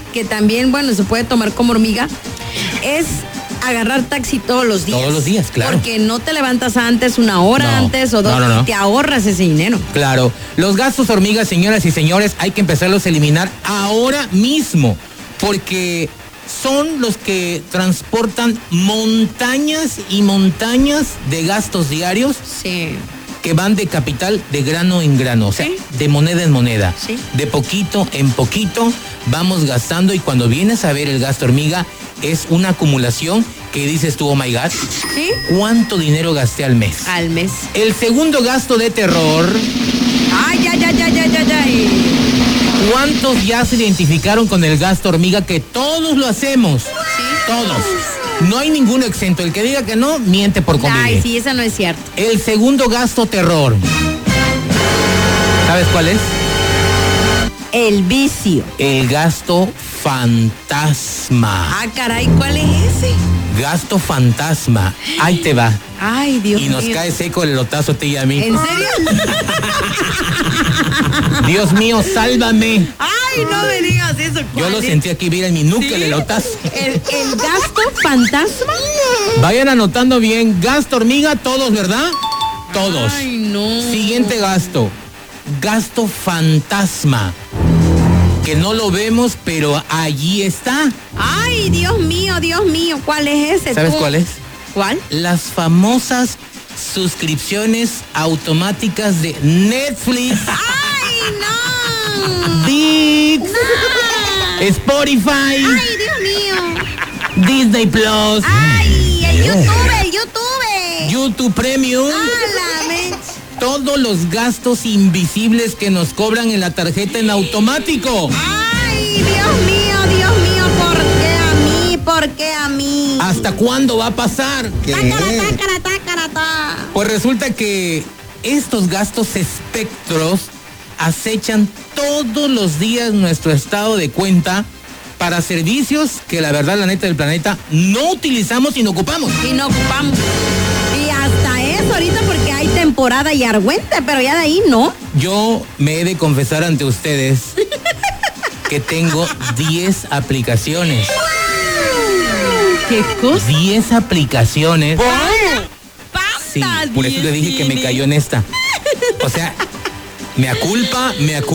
que también, bueno, se puede tomar como hormiga, es agarrar taxi todos los días. Todos los días, claro. Porque no te levantas antes, una hora antes o dos, no. te ahorras ese dinero. Claro. Los gastos hormigas, señoras y señores, hay que empezarlos a eliminar ahora mismo, porque son los que transportan montañas y montañas de gastos diarios. Sí. Que van de capital de grano en grano, o sea, ¿sí? De moneda en moneda. Sí. De poquito en poquito vamos gastando, y cuando vienes a ver el gasto hormiga, es una acumulación que dices tú, oh my God, ¿sí? ¿Cuánto dinero gasté al mes? Al mes. El segundo gasto de terror. Ay. ¿Cuántos ya se identificaron con el gasto hormiga? Que todos lo hacemos. Sí. Todos. No hay ninguno exento. El que diga que no, miente por convivir. Ay, sí, eso no es cierto. El segundo gasto terror. ¿Sabes cuál es? El vicio. El gasto fantasma. Ah, caray, ¿cuál es ese? Gasto fantasma. Ahí te va. Ay, Dios mío. Y nos cae seco el elotazo a ti y a mí. ¿En serio? Dios mío, sálvame. Ay, no me digas eso. Yo lo sentí aquí, mira en mi nuca, ¿sí? El elotazo. ¿El gasto fantasma? Vayan anotando bien. Gasto hormiga, todos, ¿verdad? Todos. Ay, no. Siguiente gasto. Gasto fantasma. Que no lo vemos, pero allí está. Ay, Dios mío, ¿cuál es ese? ¿Sabes cuál es? ¿Cuál? Las famosas suscripciones automáticas de Netflix. ¡Ay, no! Dix. No. Spotify. ¡Ay, Dios mío! Disney Plus. ¡Ay, el YouTube! YouTube Premium. ¡A la mecha! Todos los gastos invisibles que nos cobran en la tarjeta en automático. ¡Ay, Dios mío! ¿Por qué a mí? ¿Hasta cuándo va a pasar? Tácara. Pues resulta que estos gastos espectros acechan todos los días nuestro estado de cuenta para servicios que la verdad, la neta del planeta, no utilizamos y no ocupamos. Y hasta eso ahorita porque hay temporada y argüente, pero ya de ahí no. Yo me he de confesar ante ustedes que tengo 10 aplicaciones. ¿Qué cosa? 10 aplicaciones. Sí, por eso te dije que me cayó en esta. O sea, mea culpa.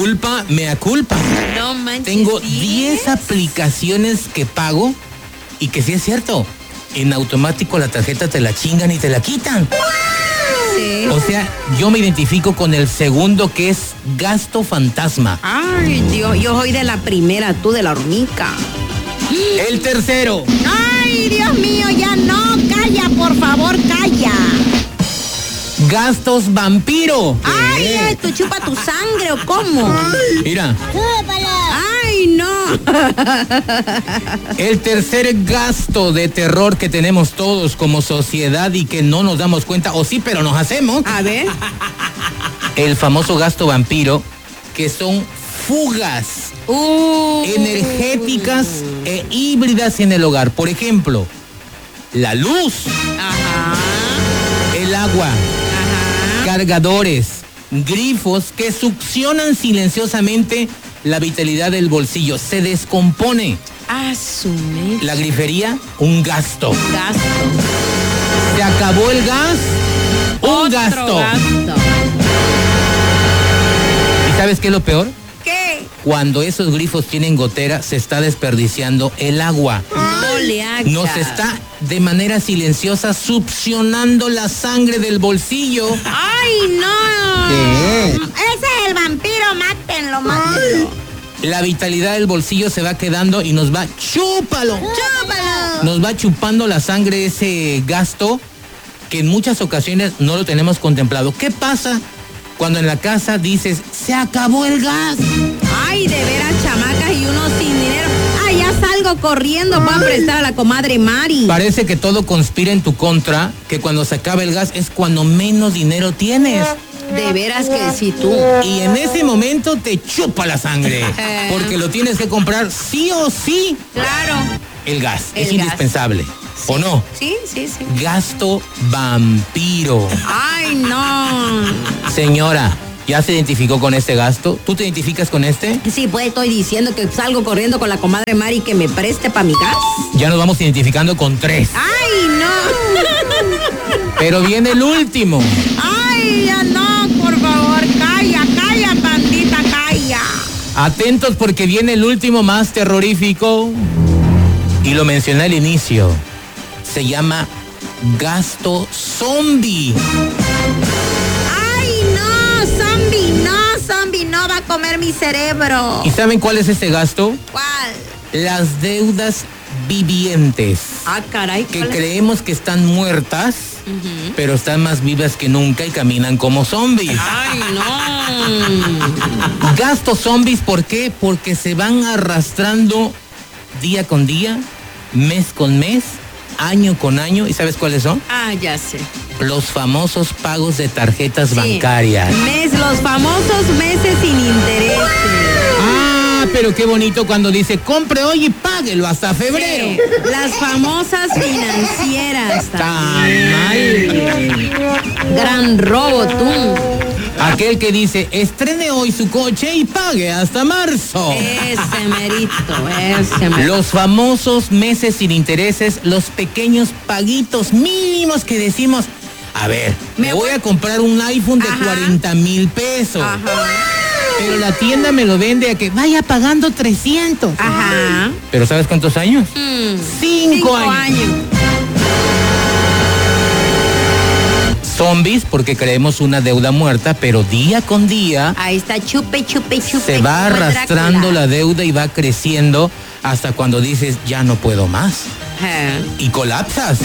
No manches. Tengo 10 aplicaciones que pago y que sí es cierto. En automático la tarjeta te la chingan y te la quitan. Sí. O sea, yo me identifico con el segundo, que es gasto fantasma. Ay, Dios, yo soy de la primera, tú de la hormiga. El tercero. Ay, Dios mío, ya no, calla, por favor, calla. Gastos vampiro. Ay, ¿tú chupa tu sangre o cómo? Mira. Ay, no. El tercer gasto de terror que tenemos todos como sociedad y que no nos damos cuenta, o sí, pero nos hacemos. A ver. El famoso gasto vampiro, que son fugas energéticas e híbridas en el hogar. Por ejemplo, la luz, el agua, cargadores, grifos que succionan silenciosamente la vitalidad del bolsillo. Se descompone. Asume. La grifería, un gasto. Gasto. Se acabó el gas, un gasto. ¿Y sabes qué es lo peor? ¿Qué? Cuando esos grifos tienen gotera, se está desperdiciando el agua. No le hagas. Nos está de manera silenciosa succionando la sangre del bolsillo. ¡Ay, no! ¿Qué? Ese es el vampiro, mátenlo. La vitalidad del bolsillo se va quedando y nos va, ¡chúpalo! Nos va chupando la sangre ese gasto que en muchas ocasiones no lo tenemos contemplado. ¿Qué pasa cuando en la casa dices, se acabó el gas? Ay, de veras, chamacas, y uno sin dinero. Ay, ya salgo corriendo para prestar a la comadre Mari. Parece que todo conspira en tu contra, que cuando se acaba el gas es cuando menos dinero tienes. De veras que sí, tú. Y en ese momento te chupa la sangre, porque lo tienes que comprar sí o sí. Claro. El gas es gas. indispensable, Sí. ¿o no? Sí. Gasto vampiro. Ay, no. Señora, ¿Ya se identificó con este gasto? ¿Tú te identificas con este? Sí, pues estoy diciendo que salgo corriendo con la comadre Mari que me preste para mi gas. Ya nos vamos identificando con 3. ¡Ay, no! Pero viene el último. ¡Ay, ya no! Por favor, calla, tantita, calla. Atentos porque viene el último más terrorífico. Y lo mencioné al inicio. Se llama gasto zombie. Zombie no va a comer mi cerebro. ¿Y saben cuál es este gasto? ¿Cuál? Las deudas vivientes. Ah, caray. Que creemos que están muertas, pero están más vivas que nunca y caminan como zombies. Ay, no. Gastos zombies, ¿por qué? Porque se van arrastrando día con día, mes con mes, año con año. ¿Y sabes cuáles son? Ah, ya sé. Los famosos pagos de tarjetas bancarias. Los famosos meses sin intereses. Ah, pero qué bonito cuando dice, compre hoy y páguelo hasta febrero. Sí, las famosas financieras. Tan mal. Gran robo, tú. Aquel que dice, estrene hoy su coche y pague hasta marzo. Ese merito. Los famosos meses sin intereses, los pequeños paguitos mínimos que decimos, a ver, me voy a comprar un iPhone de 40,000 pesos. Ajá. Pero la tienda me lo vende a que vaya pagando 300. Ajá. ¿Pero sabes cuántos años? 5 años. Zombies porque creemos una deuda muerta, pero día con día ahí está, chupe. Se va arrastrando la deuda y va creciendo hasta cuando dices, ya no puedo más. Y colapsas.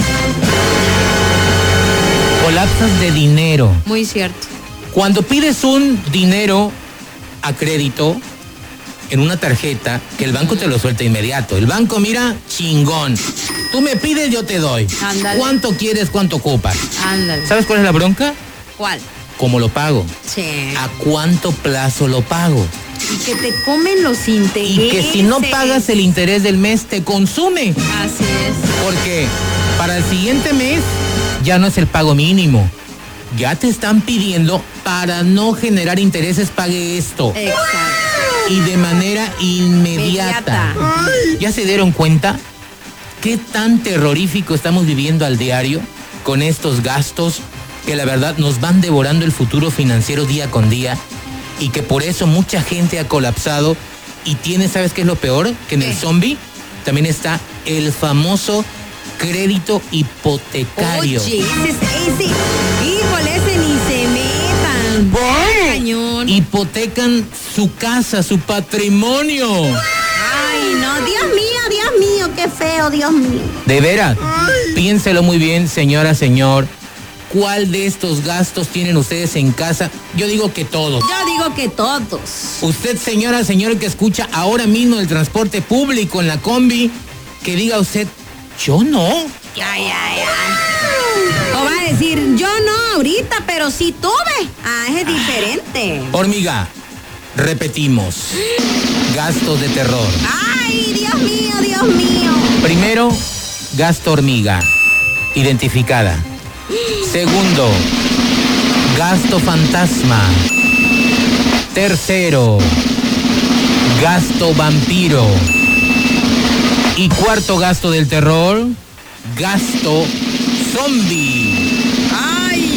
Colapsas de dinero. Muy cierto. Cuando pides un dinero a crédito en una tarjeta, que el banco te lo suelta inmediato. El banco, mira, chingón. Tú me pides, yo te doy. Ándale. ¿Cuánto quieres, cuánto ocupas? Ándale. ¿Sabes cuál es la bronca? ¿Cuál? ¿Cómo lo pago? Sí. ¿A cuánto plazo lo pago? Y que te comen los intereses. Y que si no pagas el interés del mes, te consume. Así es. Porque para el siguiente mes ya no es el pago mínimo. Ya te están pidiendo, para no generar intereses, pague esto. Exacto. Y de manera inmediata. ¿Ya se dieron cuenta qué tan terrorífico estamos viviendo al diario con estos gastos que la verdad nos van devorando el futuro financiero día con día? Y que por eso mucha gente ha colapsado y tiene, ¿sabes qué es lo peor? Que en el zombie también está el famoso crédito hipotecario. Oye, híjole, ese ni se metan. Cañón. Hipotecan su casa, su patrimonio. Ay, no, Dios mío, qué feo, Dios mío. De veras, piénselo muy bien, señora, señor. ¿Cuál de estos gastos tienen ustedes en casa? Yo digo que todos. Yo digo que todos. Usted, señora, señor, que escucha ahora mismo el transporte público en la combi, que diga usted, yo no. Ya. O va a decir, yo no ahorita, pero sí tuve. Ah, es diferente. Hormiga, repetimos. Gastos de terror. Ay, Dios mío. Primero, gasto hormiga, identificada. Segundo, gasto fantasma. Tercero, gasto vampiro. Y cuarto gasto del terror, gasto zombie. Ay.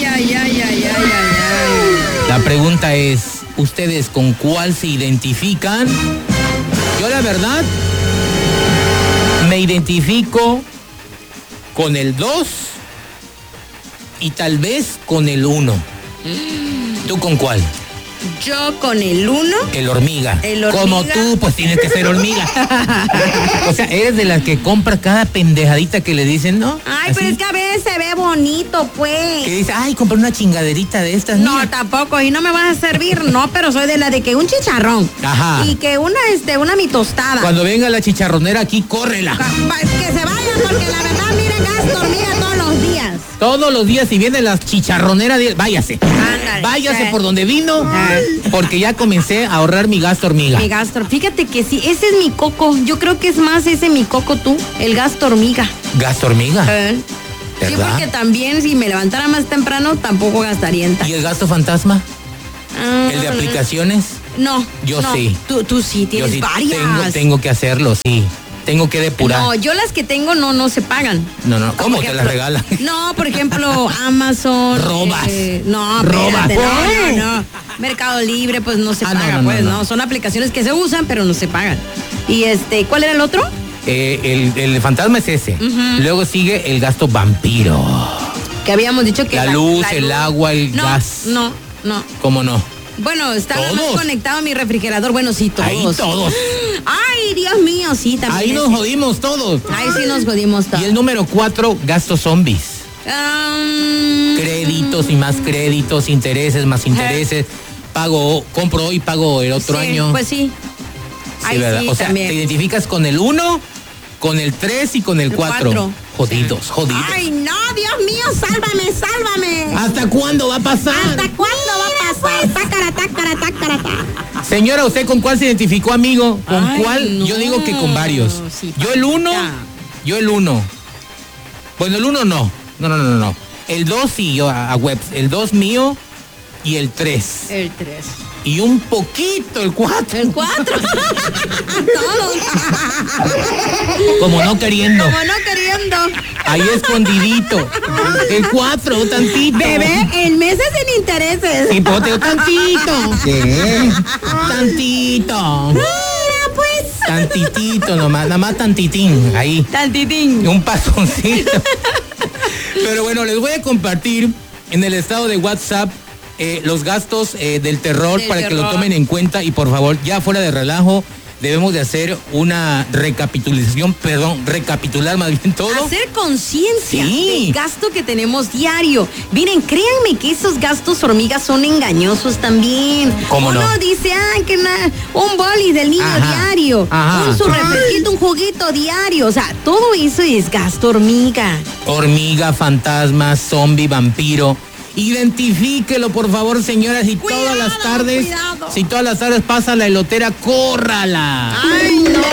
La pregunta es, ¿ustedes con cuál se identifican? Yo la verdad me identifico con el 2 y tal vez con el 1. ¿Tú con cuál? Yo con el 1. El hormiga. El hormiga. Como tú, pues tienes que ser hormiga. O sea, eres de las que compra cada pendejadita que le dicen, ¿no? Ay, ¿así? pero es que a veces se ve bonito, pues. Que dice, ay, compré una chingaderita de estas. No, mira. tampoco, y no me vas a servir, no, pero soy de la de que un chicharrón. Ajá. Y que una mi tostada. Cuando venga la chicharronera aquí, córrela. Que se vayan, porque la verdad, miren, gasto hormiga todos los días. Todos los días, si vienen las chicharroneras, váyase. Ándale. Váyase por donde vino, porque ya comencé a ahorrar mi gasto hormiga. Mi gasto, fíjate que sí, ese es mi coco. Yo creo que es más ese mi coco tú, el gasto hormiga. ¿Gasto hormiga? Sí, ¿Verdad? porque también si me levantara más temprano, tampoco gastaría en ¿Y el gasto fantasma? ¿El de aplicaciones? No. Yo no. sí. Tú sí, Yo tienes sí varias. tengo que hacerlo, sí. Tengo que depurar. No, yo las que tengo no se pagan. No. ¿Cómo Por te las regalan? No, por ejemplo, Amazon. Robas. No, Robas. espérate, no. Mercado Libre, pues no se paga, no. Son aplicaciones que se usan, pero no se pagan. Y ¿cuál era el otro? El fantasma es ese. Luego sigue el gasto vampiro. Que habíamos dicho que la luz, el agua, el gas. No. ¿Cómo no? Bueno, está nada más conectado a mi refrigerador. Bueno, sí, todos. Ahí todos. Ay, Dios mío, sí, también. Ahí nos jodimos todos. Ahí sí nos jodimos todos. Y el número 4, gastos zombies. Créditos y más créditos, intereses más intereses. Compro hoy, pago el otro año. Pues sí. Sí, ¿verdad? Sí, o sea, también. te identificas con el 1, con el 3 y con el 4. Jodidos. Ay, no, Dios mío, sálvame. ¿Hasta cuándo va a pasar? ¿Hasta cuándo va a pasar? Tácara. Señora, ¿usted con cuál se identificó, amigo? ¿Con cuál? No. Yo digo que con varios. Sí, Yo el 1. Bueno, el 1 no. No. El 2 sí, yo a webs. El 2 mío y el 3. El 3. Y un poquito el 4. El 4. Todos. Como no queriendo. Ahí escondidito. El 4, tantito. Bebé, el mes es en intereses. Sí, poteo tantito. ¿Qué? Tantito. Mira, pues. Tantitito nomás, nada más tantitín. Ahí. Tantitín. Un pasoncito. Pero bueno, les voy a compartir en el estado de WhatsApp los gastos del terror para que lo tomen en cuenta y por favor, ya fuera de relajo, debemos de hacer una recapitular más bien todo. Hacer conciencia Sí. del gasto que tenemos diario. Miren, créanme que esos gastos hormigas son engañosos también. ¿Cómo no? Uno dice, que un boli del niño diario, su refresquito, un juguito diario. O sea, todo eso es gasto hormiga. Hormiga, fantasma, zombie, vampiro. Identifíquelo, por favor, señora. Si todas las tardes pasa la elotera, córrala. Ay, no.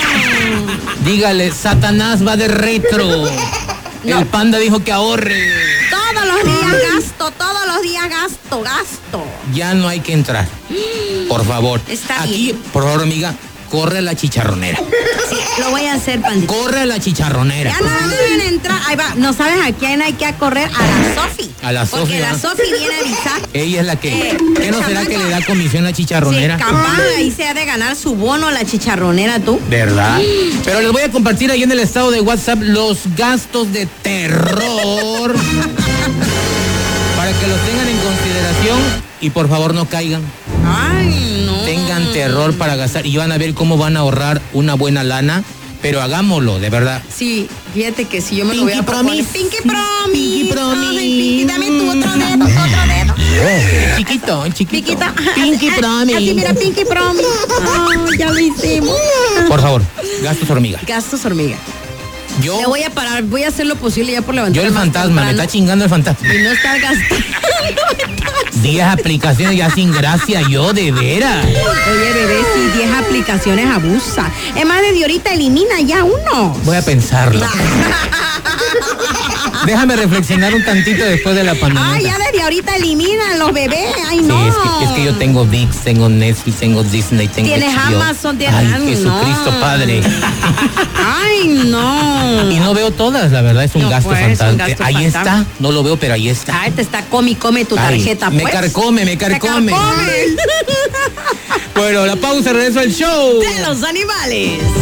Dígale, Satanás va de retro. No. El panda dijo que ahorre. Todos los días gasto. Ya no hay que entrar. Por favor. Está aquí, bien. por favor, amiga, corre a la chicharronera. Sí, lo voy a hacer, pandita. Corre a la chicharronera. Ya no deben entrar. Ahí va. ¿No sabes a quién hay que correr? A la Sofi. A la Sofi. Porque la Sofi viene a avisar. Ella es la que. ¿Qué no será que le da comisión a la chicharronera? Sí, capaz ahí se ha de ganar su bono a la chicharronera, tú. ¿Verdad? Pero les voy a compartir ahí en el estado de WhatsApp los gastos de terror para que los tengan en consideración y por favor no caigan. Ay, no. Tengan terror para gastar y van a ver cómo van a ahorrar una buena lana, pero hagámoslo, de verdad. Sí, fíjate que si yo me lo voy a Promise. Pinky Promise. Pinky Promise. Ay, Pinky, dame tu otro dedo. Chiquito. Piquita. Pinky Promise. Así, mira, Pinky Promise. Ay, ya lo hicimos. Por favor, gastos hormiga. Gastos hormiga. Yo Le voy a parar, voy a hacer lo posible ya por levantar. el fantasma, me está chingando el fantasma. Y no estar gastando. 10 aplicaciones ya sin gracia, yo de veras. Oye, bebé, si 10 aplicaciones abusa. Es más, desde ahorita elimina ya uno. Voy a pensarlo. Déjame reflexionar un tantito después de la pandemia. Ay, ya desde ahorita eliminan los bebés. Ay, Sí, no. es que yo tengo ViX, tengo Netflix, tengo Disney, tengo Tienes HBO. Amazon, tienes... Ay, Jesucristo, no. Padre. Ay, no. Y no veo todas, la verdad, es un No, gasto pues, fantasma. un gasto Ahí fantasma. está, no lo veo, pero ahí está. Ay, te está come tu tarjeta, me pues. carcome. Te carcome. Bueno, la pausa, regreso al show. De los animales.